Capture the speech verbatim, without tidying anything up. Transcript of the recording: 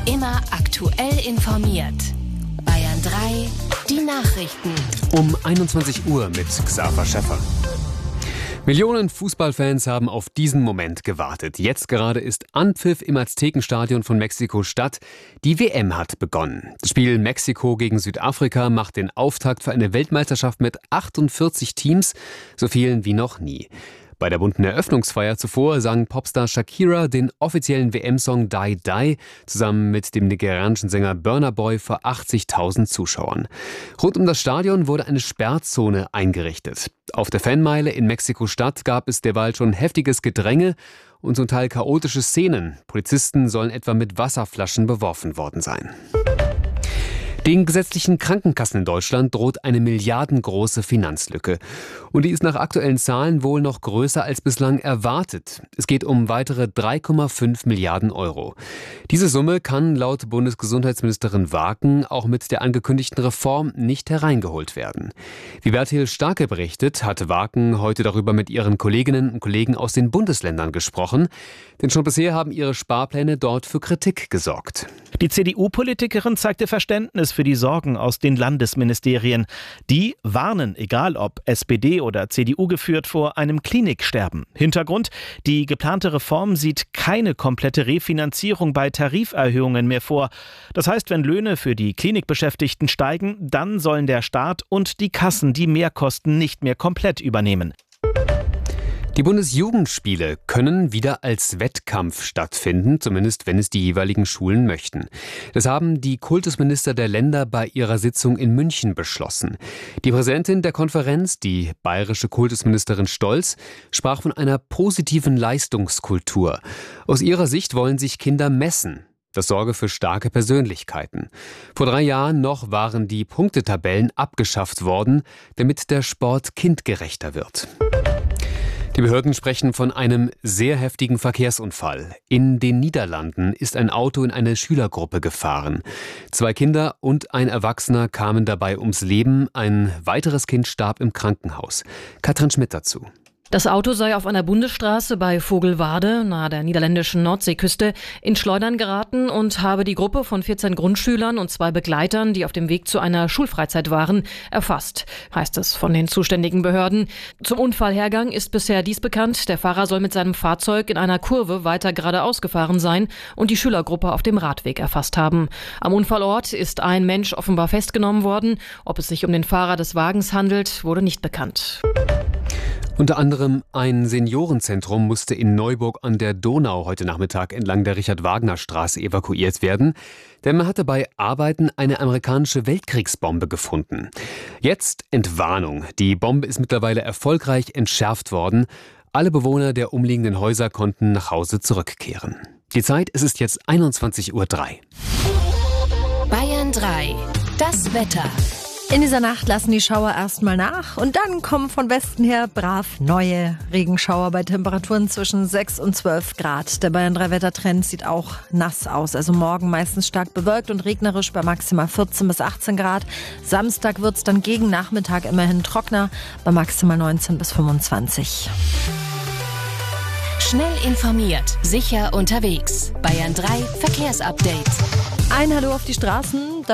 Immer aktuell informiert. Bayern drei, die Nachrichten. Um einundzwanzig Uhr mit Xaver Schäffer. Millionen Fußballfans haben auf diesen Moment gewartet. Jetzt gerade ist Anpfiff im Aztekenstadion von Mexiko-Stadt. Die W M hat begonnen. Das Spiel Mexiko gegen Südafrika macht den Auftakt für eine Weltmeisterschaft mit achtundvierzig Teams, so vielen wie noch nie. Bei der bunten Eröffnungsfeier zuvor sang Popstar Shakira den offiziellen W M-Song Die Die zusammen mit dem nigerianischen Sänger Burna Boy vor achtzigtausend Zuschauern. Rund um das Stadion wurde eine Sperrzone eingerichtet. Auf der Fanmeile in Mexiko-Stadt gab es derweil schon heftiges Gedränge und zum Teil chaotische Szenen. Polizisten sollen etwa mit Wasserflaschen beworfen worden sein. Den gesetzlichen Krankenkassen in Deutschland droht eine milliardengroße Finanzlücke. Und die ist nach aktuellen Zahlen wohl noch größer als bislang erwartet. Es geht um weitere drei Komma fünf Milliarden Euro. Diese Summe kann laut Bundesgesundheitsministerin Waken auch mit der angekündigten Reform nicht hereingeholt werden. Wie Bertil Starke berichtet, hat Waken heute darüber mit ihren Kolleginnen und Kollegen aus den Bundesländern gesprochen. Denn schon bisher haben ihre Sparpläne dort für Kritik gesorgt. Die C D U-Politikerin zeigte Verständnis für die Sorgen aus den Landesministerien. Die warnen, egal ob S P D oder C D U geführt, vor einem Kliniksterben. Hintergrund: Die geplante Reform sieht keine komplette Refinanzierung bei Tariferhöhungen mehr vor. Das heißt, wenn Löhne für die Klinikbeschäftigten steigen, dann sollen der Staat und die Kassen die Mehrkosten nicht mehr komplett übernehmen. Die Bundesjugendspiele können wieder als Wettkampf stattfinden, zumindest wenn es die jeweiligen Schulen möchten. Das haben die Kultusminister der Länder bei ihrer Sitzung in München beschlossen. Die Präsidentin der Konferenz, die bayerische Kultusministerin Stolz, sprach von einer positiven Leistungskultur. Aus ihrer Sicht wollen sich Kinder messen. Das sorge für starke Persönlichkeiten. Vor drei Jahren noch waren die Punktetabellen abgeschafft worden, damit der Sport kindgerechter wird. Die Behörden sprechen von einem sehr heftigen Verkehrsunfall. In den Niederlanden ist ein Auto in eine Schülergruppe gefahren. Zwei Kinder und ein Erwachsener kamen dabei ums Leben. Ein weiteres Kind starb im Krankenhaus. Katrin Schmidt dazu. Das Auto sei auf einer Bundesstraße bei Vogelwade, nahe der niederländischen Nordseeküste, ins Schleudern geraten und habe die Gruppe von vierzehn Grundschülern und zwei Begleitern, die auf dem Weg zu einer Schulfreizeit waren, erfasst, heißt es von den zuständigen Behörden. Zum Unfallhergang ist bisher dies bekannt. Der Fahrer soll mit seinem Fahrzeug in einer Kurve weiter geradeaus gefahren sein und die Schülergruppe auf dem Radweg erfasst haben. Am Unfallort ist ein Mensch offenbar festgenommen worden. Ob es sich um den Fahrer des Wagens handelt, wurde nicht bekannt. Unter anderem ein Seniorenzentrum musste in Neuburg an der Donau heute Nachmittag entlang der Richard-Wagner-Straße evakuiert werden, denn man hatte bei Arbeiten eine amerikanische Weltkriegsbombe gefunden. Jetzt Entwarnung. Die Bombe ist mittlerweile erfolgreich entschärft worden. Alle Bewohner der umliegenden Häuser konnten nach Hause zurückkehren. Die Zeit, es ist jetzt einundzwanzig Uhr drei. Bayern drei, das Wetter. In dieser Nacht lassen die Schauer erstmal nach und dann kommen von Westen her brav neue Regenschauer bei Temperaturen zwischen sechs und zwölf Grad. Der Bayern drei Wettertrend sieht auch nass aus. Also morgen meistens stark bewölkt und regnerisch bei maximal vierzehn bis achtzehn Grad. Samstag wird es dann gegen Nachmittag immerhin trockener bei maximal neunzehn bis fünfundzwanzig. Schnell informiert, sicher unterwegs. Bayern drei Verkehrsupdate. Ein Hallo auf die Straßen.